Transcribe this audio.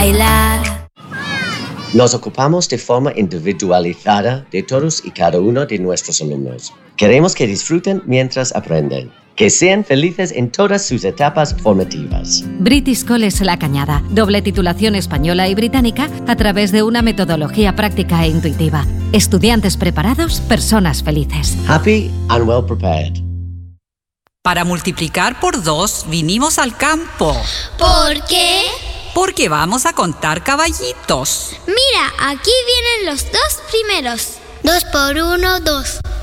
bailar. Nos ocupamos de forma individualizada de todos y cada uno de nuestros alumnos. Queremos que disfruten mientras aprenden. Que sean felices en todas sus etapas formativas. British College La Cañada. Doble titulación española y británica a través de una metodología práctica e intuitiva. Estudiantes preparados, personas felices. Happy and well prepared. Para multiplicar por 2 vinimos al campo. ¿Por qué? Porque vamos a contar caballitos. Mira, aquí vienen los 2 primeros. 2 por 1, 2.